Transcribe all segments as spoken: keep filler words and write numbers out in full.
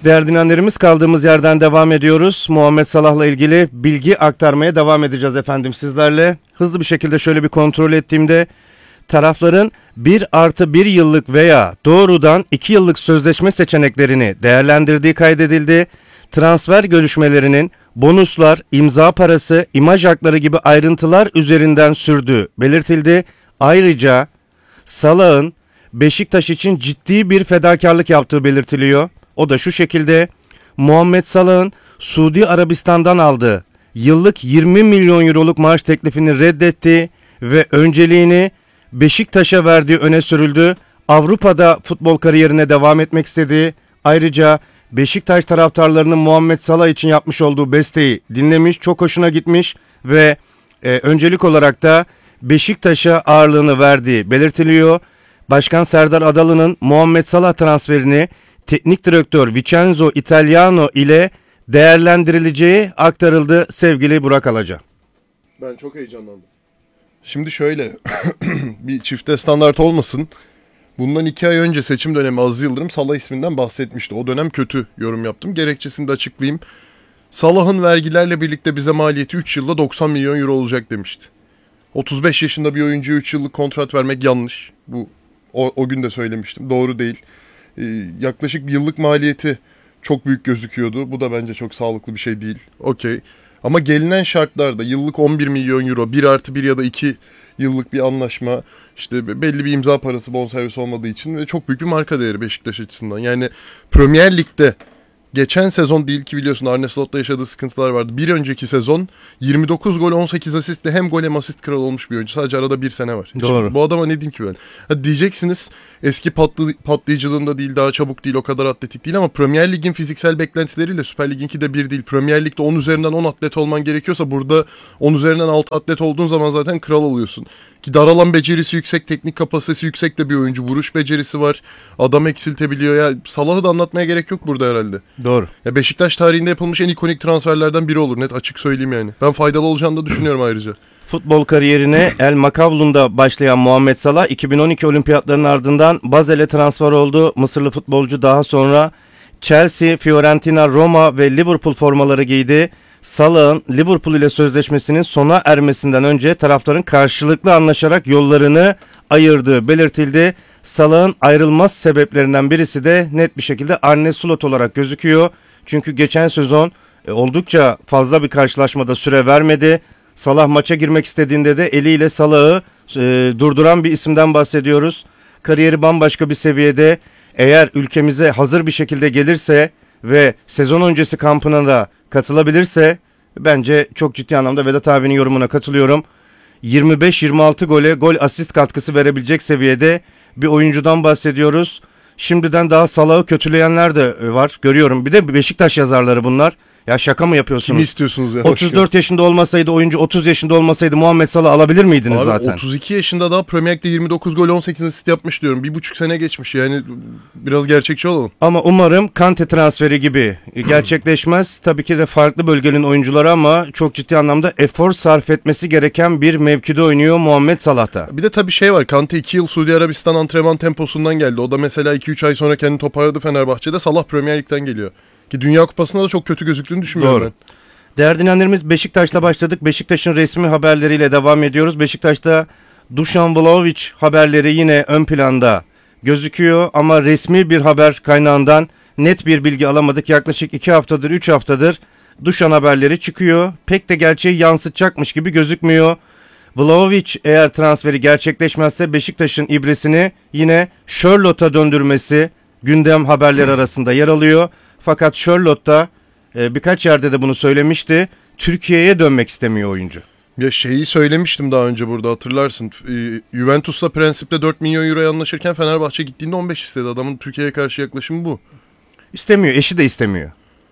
Değerli dinleyenlerimiz, kaldığımız yerden devam ediyoruz. Muhammed Salah'la ilgili bilgi aktarmaya devam edeceğiz efendim sizlerle. Hızlı bir şekilde şöyle bir kontrol ettiğimde tarafların bir artı bir yıllık veya doğrudan iki yıllık sözleşme seçeneklerini değerlendirdiği kaydedildi. Transfer görüşmelerinin bonuslar, imza parası, imaj hakları gibi ayrıntılar üzerinden sürdüğü belirtildi. Ayrıca Salah'ın Beşiktaş için ciddi bir fedakarlık yaptığı belirtiliyor. O da şu şekilde: Muhammed Salah'ın Suudi Arabistan'dan aldığı yıllık yirmi milyon euroluk maaş teklifini reddetti ve önceliğini Beşiktaş'a verdiği öne sürüldü. Avrupa'da futbol kariyerine devam etmek istediği, ayrıca Beşiktaş taraftarlarının Muhammed Salah için yapmış olduğu besteyi dinlemiş, çok hoşuna gitmiş ve e, öncelik olarak da Beşiktaş'a ağırlığını verdiği belirtiliyor. Başkan Serdar Adalı'nın Muhammed Salah transferini teknik direktör Vincenzo Italiano ile değerlendirileceği aktarıldı sevgili Burak Alaca. Ben çok heyecanlandım. Şimdi şöyle, bir çifte standart olmasın. Bundan iki ay önce seçim dönemi Aziz Yıldırım Salah isminden bahsetmişti. O dönem kötü yorum yaptım. Gerekçesini de açıklayayım. Salah'ın vergilerle birlikte bize maliyeti üç yılda doksan milyon euro olacak demişti. otuz beş yaşında bir oyuncuya üç yıllık kontrat vermek yanlış. Bu o, o gün de söylemiştim. Doğru değil. Ee, yaklaşık yıllık maliyeti çok büyük gözüküyordu. Bu da bence çok sağlıklı bir şey değil. Okey. Ama gelinen şartlarda yıllık on bir milyon euro, bir artı bir ya da iki yıllık bir anlaşma, işte belli bir imza parası, bonservis olmadığı için ve çok büyük bir marka değeri Beşiktaş açısından. Yani Premier Lig'de geçen sezon değil ki, biliyorsun Arne Slot'la yaşadığı sıkıntılar vardı. Bir önceki sezon yirmi dokuz gol on sekiz asistle hem gol hem asist kralı olmuş bir oyuncu. Sadece arada bir sene var. Doğru. Şimdi bu adama ne diyeyim ki ben? Ha diyeceksiniz, eski patlı, patlayıcılığında değil, daha çabuk değil, o kadar atletik değil ama Premier Lig'in fiziksel beklentileriyle Süper Lig'inki de bir değil. Premier Lig'de on üzerinden on atlet olman gerekiyorsa burada on üzerinden altı atlet olduğun zaman zaten kral oluyorsun. Ki daralan becerisi yüksek, teknik kapasitesi yüksek de bir oyuncu. Vuruş becerisi var. Adam eksiltebiliyor. Ya Salah'ı da anlatmaya gerek yok burada herhalde. Doğru. Ya Beşiktaş tarihinde yapılmış en ikonik transferlerden biri olur. Net açık söyleyeyim yani. Ben faydalı olacağını da düşünüyorum ayrıca. Futbol kariyerine El Makavlun'da başlayan Muhammed Salah iki bin on iki olimpiyatlarının ardından Basel'e transfer oldu. Mısırlı futbolcu daha sonra Chelsea, Fiorentina, Roma ve Liverpool formaları giydi. Salah'ın Liverpool ile sözleşmesinin sona ermesinden önce taraftarın karşılıklı anlaşarak yollarını ayırdığı belirtildi. Salah'ın ayrılmaz sebeplerinden birisi de net bir şekilde Arne Slot olarak gözüküyor. Çünkü geçen sezon e, oldukça fazla bir karşılaşmada süre vermedi. Salah maça girmek istediğinde de eliyle Salah'ı e, durduran bir isimden bahsediyoruz. Kariyeri bambaşka bir seviyede. Eğer ülkemize hazır bir şekilde gelirse ve sezon öncesi kampına da katılabilirse bence çok ciddi anlamda Vedat abinin yorumuna katılıyorum. yirmi beş yirmi altı gole gol asist katkısı verebilecek seviyede bir oyuncudan bahsediyoruz. Şimdiden daha Salah'ı kötüleyenler de var, görüyorum. Bir de Beşiktaş yazarları bunlar. Ya şaka mı yapıyorsunuz? Kimi istiyorsunuz ya? otuz dört yaşında olmasaydı oyuncu, otuz yaşında olmasaydı Muhammed Salah alabilir miydiniz Abi, zaten? otuz iki yaşında daha Premier Lig'de yirmi dokuz gol on sekiz asist yapmış diyorum. Bir buçuk sene geçmiş, yani biraz gerçekçi olalım. Ama umarım Kante transferi gibi gerçekleşmez. Tabii ki de farklı bölgenin oyuncuları ama çok ciddi anlamda efor sarf etmesi gereken bir mevkide oynuyor Muhammed Salah'ta. Bir de tabii şey var, Kante iki yıl Suudi Arabistan antrenman temposundan geldi. O da mesela iki üç ay sonra kendini toparladı Fenerbahçe'de. Salah Premier Lig'den geliyor. Ki Dünya Kupası'nda da çok kötü gözüktüğünü düşünmüyorum. Doğru. Ben. Değerli dinleyenlerimiz, Beşiktaş'la başladık. Beşiktaş'ın resmi haberleriyle devam ediyoruz. Beşiktaş'ta Dušan Vlahović haberleri yine ön planda gözüküyor ama resmi bir haber kaynağından net bir bilgi alamadık. Yaklaşık iki haftadır, üç haftadır Dušan haberleri çıkıyor. Pek de gerçeği yansıtacakmış gibi gözükmüyor. Vlahović eğer transferi gerçekleşmezse Beşiktaş'ın ibresini yine Charlotte'a döndürmesi gündem haberleri arasında yer alıyor. Fakat Charlotte da e, birkaç yerde de bunu söylemişti. Türkiye'ye dönmek istemiyor oyuncu. Ya şeyi söylemiştim daha önce burada, hatırlarsın. E, Juventus'la prensiple dört milyon euroya anlaşırken Fenerbahçe gittiğinde on beş istedi. Adamın Türkiye'ye karşı yaklaşımı bu. İstemiyor, eşi de istemiyor.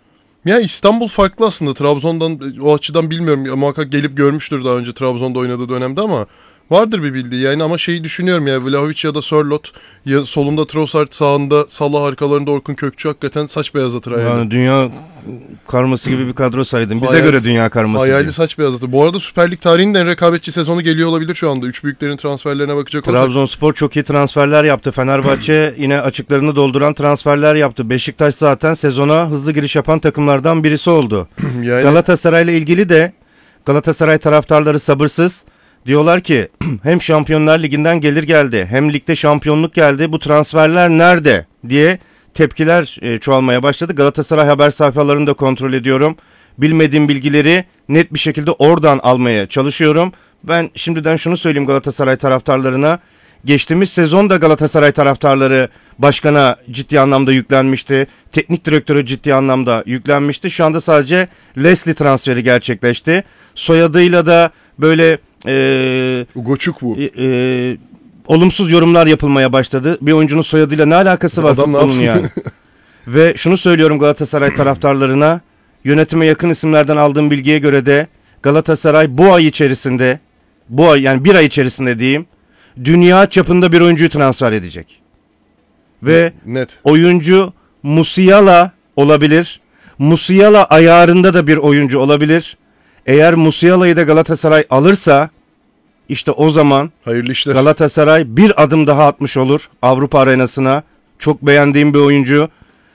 Ya İstanbul farklı aslında. Trabzon'dan o açıdan bilmiyorum. Ya, muhakkak gelip görmüştür daha önce Trabzon'da oynadığı dönemde ama Vardır bir bildiği yani ama şeyi düşünüyorum ya Vlahovic ya da Sörloth ya solunda Trossard sağında Salah arkalarında Orkun Kökçü hakikaten saç beyazlatır hayali. Yani dünya karması gibi bir kadro saydın. Bize Hayal- göre dünya karması. Hayali değil. saç beyazlatır. Bu arada Süper Lig tarihinin en rekabetçi sezonu geliyor olabilir şu anda. Üç büyüklerin transferlerine bakacak olursak. Trabzonspor çok iyi transferler yaptı. Fenerbahçe yine açıklarını dolduran transferler yaptı. Beşiktaş zaten sezona hızlı giriş yapan takımlardan birisi oldu. Yani Galatasaray'la ilgili de Galatasaray taraftarları sabırsız. Diyorlar ki hem Şampiyonlar Ligi'nden gelir geldi hem ligde şampiyonluk geldi. Bu transferler nerede diye tepkiler e, çoğalmaya başladı. Galatasaray haber sayfalarını da kontrol ediyorum. Bilmediğim bilgileri net bir şekilde oradan almaya çalışıyorum. Ben şimdiden şunu söyleyeyim Galatasaray taraftarlarına. Geçtiğimiz sezon da Galatasaray taraftarları başkana ciddi anlamda yüklenmişti. Teknik direktörü ciddi anlamda yüklenmişti. Şu anda sadece Leslie transferi gerçekleşti. Soyadıyla da böyle e, Goçuk bu. e, e, olumsuz yorumlar yapılmaya başladı. Bir oyuncunun soyadıyla ne alakası var Adam ne futbolun yapsın? yani? Ve şunu söylüyorum Galatasaray taraftarlarına. Yönetime yakın isimlerden aldığım bilgiye göre de Galatasaray bu ay içerisinde, bu ay yani bir ay içerisinde diyeyim, dünya çapında bir oyuncuyu transfer edecek. Ve Net. oyuncu Musiala olabilir. Musiala ayarında da bir oyuncu olabilir. Eğer Musiala'yı da Galatasaray alırsa işte o zaman Hayırlı işler. Galatasaray bir adım daha atmış olur Avrupa arenasına. Çok beğendiğim bir oyuncu.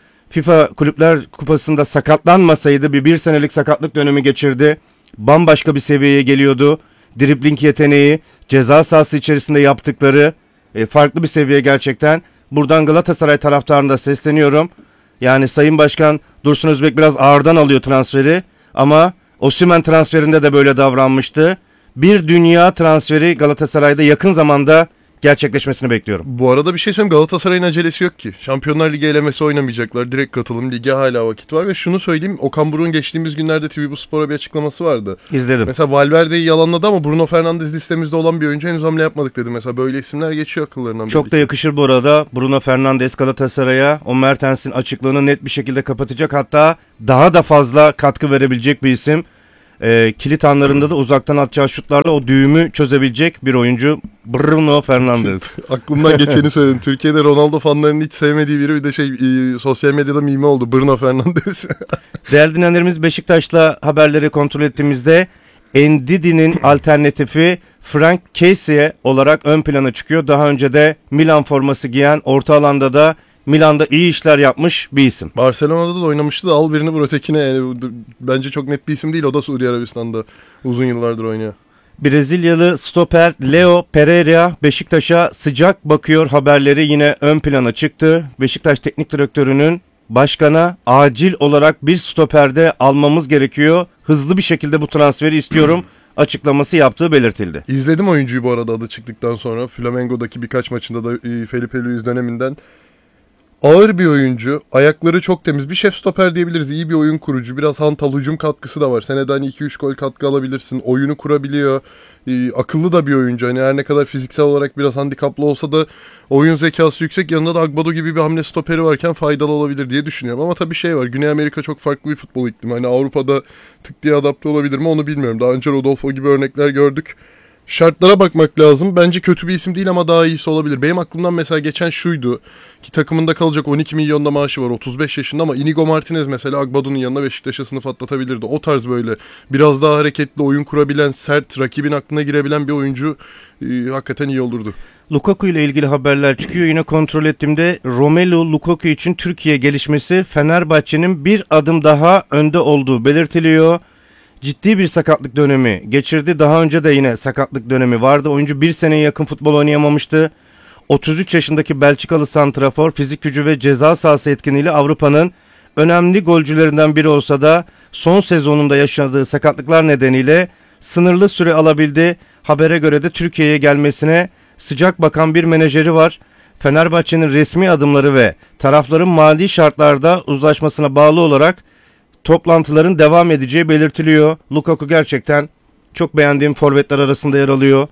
FIFA Kulüpler Kupası'nda sakatlanmasaydı bir bir senelik sakatlık dönemi geçirdi. Bambaşka bir seviyeye geliyordu. Dribling yeteneği, ceza sahası içerisinde yaptıkları e, farklı bir seviye gerçekten. Buradan Galatasaray taraftarına da sesleniyorum. Yani Sayın Başkan Dursun Özbek biraz ağırdan alıyor transferi ama Osimhen transferinde de böyle davranmıştı. Bir dünya transferi Galatasaray'da yakın zamanda gerçekleşmesini bekliyorum. Bu arada bir şey söyleyeyim, Galatasaray'ın acelesi yok ki. Şampiyonlar Ligi elemesi oynamayacaklar. Direkt katılım, lige hala vakit var ve şunu söyleyeyim. Okan Buruk'un geçtiğimiz günlerde T V Bu Spor'a bir açıklaması vardı. İzledim. Mesela Valverde'yi yalanladı ama Bruno Fernandes listemizde olan bir oyuncu henüz hamle yapmadık dedi. Mesela böyle isimler geçiyor akıllarından. Çok da yakışır bu arada. Bruno Fernandes Galatasaray'a o Mertens'in açıklığını net bir şekilde kapatacak. Hatta daha da fazla katkı verebilecek bir isim. Ee, kilit anlarında da uzaktan atacağı şutlarla o düğümü çözebilecek bir oyuncu Bruno Fernandes. Aklımdan geçeni söyledim. Türkiye'de Ronaldo fanlarının hiç sevmediği biri bir de şey e, sosyal medyada mime oldu. Bruno Fernandes. Değerli dinleyenlerimiz, Beşiktaş'la haberleri kontrol ettiğimizde Ndidi'nin alternatifi Frank Kessie olarak ön plana çıkıyor. Daha önce de Milan forması giyen, orta alanda da Milan'da iyi işler yapmış bir isim. Barcelona'da da oynamıştı da al birini vur ötekine. Yani, bence çok net bir isim değil. O da Suudi Arabistan'da uzun yıllardır oynuyor. Brezilyalı stoper Leo Pereira Beşiktaş'a sıcak bakıyor haberleri yine ön plana çıktı. Beşiktaş Teknik Direktörü'nün başkana acil olarak bir stoperde almamız gerekiyor. Hızlı bir şekilde bu transferi istiyorum açıklaması yaptığı belirtildi. İzledim oyuncuyu bu arada adı çıktıktan sonra. Flamengo'daki birkaç maçında da e, Felipe Luis döneminden. Ağır bir oyuncu, ayakları çok temiz. Bir şef stoper diyebiliriz. İyi bir oyun kurucu. Biraz hantal hücum katkısı da var. Seneden iki üç gol katkı alabilirsin. Oyunu kurabiliyor. Ee, akıllı da bir oyuncu. Hani her ne kadar fiziksel olarak biraz handikaplı olsa da oyun zekası yüksek. Yanında da Agbado gibi bir hamle stoperi varken faydalı olabilir diye düşünüyorum. Ama tabii şey var. Güney Amerika çok farklı bir futbol iklimi. Hani Avrupa'da tık diye adapte olabilir mi onu bilmiyorum. Daha önce Rodolfo gibi örnekler gördük. Şartlara bakmak lazım. Bence kötü bir isim değil ama daha iyisi olabilir. Benim aklımdan mesela geçen şuydu. Ki takımında kalacak on iki milyonda maaşı var. otuz beş yaşında ama Inigo Martinez mesela Agbado'nun yanına Beşiktaş'a sınıf atlatabilirdi. O tarz böyle biraz daha hareketli, oyun kurabilen, sert, rakibin aklına girebilen bir oyuncu e, hakikaten iyi olurdu. Lukaku ile ilgili haberler çıkıyor. Yine kontrol ettiğimde Romelu Lukaku için Türkiye gelişmesi Fenerbahçe'nin bir adım daha önde olduğu belirtiliyor. Ciddi bir sakatlık dönemi geçirdi. Daha önce de yine sakatlık dönemi vardı. Oyuncu bir seneye yakın futbol oynayamamıştı. otuz üç yaşındaki Belçikalı santrafor fizik gücü ve ceza sahası etkinliğiyle Avrupa'nın önemli golcülerinden biri olsa da son sezonunda yaşadığı sakatlıklar nedeniyle sınırlı süre alabildi. Habere göre de Türkiye'ye gelmesine sıcak bakan bir menajeri var. Fenerbahçe'nin resmi adımları ve tarafların mali şartlarda uzlaşmasına bağlı olarak toplantıların devam edeceği belirtiliyor. Lukaku gerçekten çok beğendiğim forvetler arasında yer alıyor.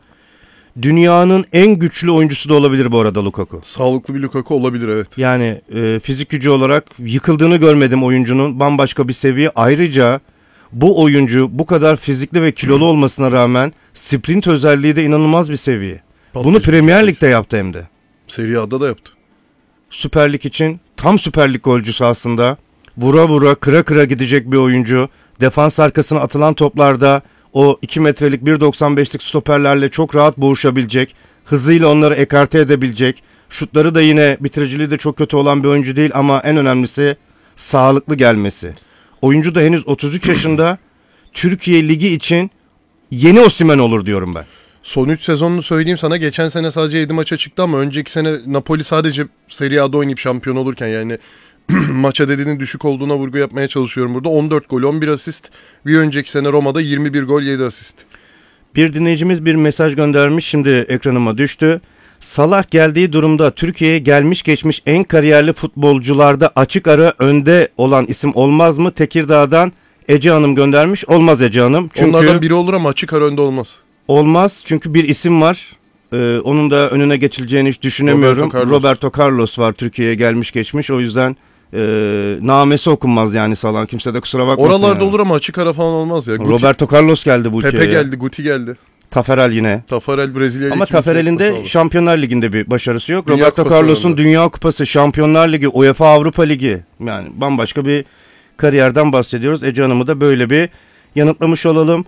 Dünyanın en güçlü oyuncusu da olabilir bu arada Lukaku. Sağlıklı bir Lukaku olabilir evet. Yani e, fizik gücü olarak yıkıldığını görmedim oyuncunun. Bambaşka bir seviye. Ayrıca bu oyuncu bu kadar fizikli ve kilolu olmasına rağmen sprint özelliği de inanılmaz bir seviye. Bunu Patlayıcı, Premier patlayıcı. Lig'de yaptı hem de. Serie A'da da yaptı. Süper Lig için tam Süper Lig golcüsü aslında. Vura vura kıra kıra gidecek bir oyuncu. Defans arkasına atılan toplarda o iki metrelik bir doksan beşlik stoperlerle çok rahat boğuşabilecek. Hızıyla onları ekarte edebilecek. Şutları da yine bitiriciliği de çok kötü olan bir oyuncu değil ama en önemlisi sağlıklı gelmesi. Oyuncu da henüz otuz üç yaşında. Türkiye Ligi için yeni Osimhen olur diyorum ben. Son üç sezonunu söyleyeyim sana. Geçen sene sadece yedi maça çıktı ama önceki sene Napoli sadece Serie A'da oynayıp şampiyon olurken, yani maça dediğinin düşük olduğuna vurgu yapmaya çalışıyorum burada. on dört gol, on bir asist. Bir önceki sene Roma'da yirmi bir gol, yedi asist. Bir dinleyicimiz bir mesaj göndermiş, şimdi ekranıma düştü. Salah geldiği durumda Türkiye'ye gelmiş geçmiş en kariyerli futbolcularda açık ara önde olan isim olmaz mı? Tekirdağ'dan Ece Hanım göndermiş. Olmaz Ece Hanım. Çünkü Onlardan biri olur ama açık ara önde olmaz. olmaz çünkü bir isim var. Ee, onun da önüne geçileceğini hiç düşünemiyorum. Roberto Carlos. Roberto Carlos var Türkiye'ye gelmiş geçmiş. O yüzden e, namesi okunmaz yani Salah. Kimse de kusura bakmasın. Oralarda yani. olur ama açık ara falan olmaz ya. Guti, Roberto Carlos geldi bu ülkeye. Pepe geldi, Guti geldi. Taferel yine. Tafarel Brezilya Ama Taferel'in de Şampiyonlar Ligi'nde bir başarısı yok. Dünya Roberto Kupası Carlos'un önünde. Dünya Kupası, Şampiyonlar Ligi, UEFA Avrupa Ligi, yani bambaşka bir kariyerden bahsediyoruz. Ece Hanım'ı da böyle bir yanıtlamış olalım.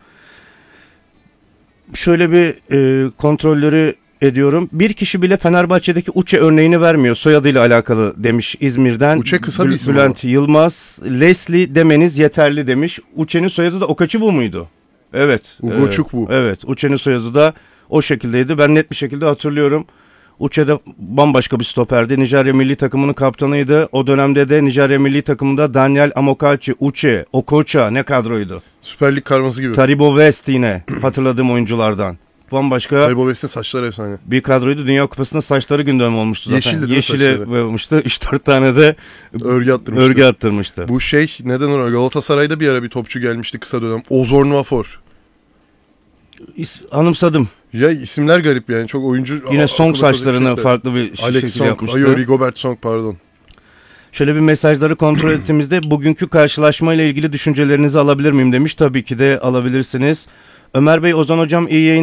Şöyle bir e, kontrolleri ediyorum. Bir kişi bile Fenerbahçe'deki Uçe örneğini vermiyor. Soyadıyla alakalı demiş İzmir'den. Uçe kısa bir Bül- isim Bülent Yılmaz. Leslie demeniz yeterli demiş. Uçe'nin soyadı da Okaçibu muydu? Evet. Ugochukwu. e, Evet. Uçe'nin soyadı da o şekildeydi. Ben net bir şekilde hatırlıyorum. Uçe de bambaşka bir stoperdi. Nijerya milli takımının kaptanıydı. O dönemde de Nijerya milli takımında Daniel Amokachi, Uche, Okocha ne kadroydu. Süper Lig karması gibi. Taribo West yine hatırladığım oyunculardan. Bambaşka Taribo West'in saçları efsane. bir kadroydu. Dünya Kupası'nda saçları gündem olmuştu zaten. Yeşildi değil mi Yeşili saçları? olmuştu. üç dört tane de Örgü attırmıştı. örgü attırmıştı. Bu şey neden o? Galatasaray'da bir ara bir topçu gelmişti kısa dönem. Ozorn Vafor. İs- Anımsadım. Ya isimler garip yani. Çok oyuncu... Yine Aa, Song akılda kalacak saçlarını şey. farklı bir Alex şekilde Song. yapmıştı. Ayo, Rigobert Song pardon. Şöyle bir mesajları kontrol ettiğimizde bugünkü karşılaşmayla ilgili düşüncelerinizi alabilir miyim demiş. Tabii ki de alabilirsiniz. Ömer Bey, Ozan Hocam iyi yayınlar.